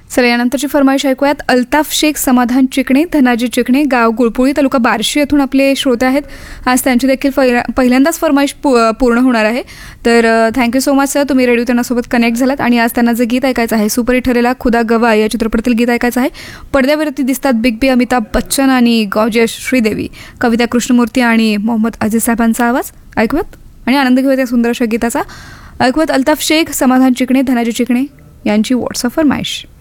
चला यानंतरची फरमाईश ऐकूयात. अल्ताफ शेख, समाधान चिकणे, धनाजी चिकणे, गाव गुळपुळी, तालुका बार्शी येथून आपले श्रोते आहेत. आज त्यांची देखील पहिल्यांदाच फरमाईश पूर्ण होणार आहे. तर थँक्यू सो मच सर, तुम्ही रेडिओ त्यांनासोबत कनेक्ट झालात. आणि आज त्यांना जे गीत ऐकायचं आहे, सुपरहिट ठरेला खुदा गवाह या चित्रपटातील गीत ऐकायचं आहे. पडद्यावरती दिसतात बिग बी, अमिताभ बच्चन आणि गॉर्जियस श्रीदेवी, कविता कृष्णमूर्ती आणि मोहम्मद अजीज साहेबांचा आवाज. ऐकूयात आणि आनंद घेऊयात या सुंदर अशा गीताचा. ऐकूयात अल्ताफ शेख, समाधान चिकणे, धनाजी चिकणे यांची व्हॉट्सअप फरमाईश.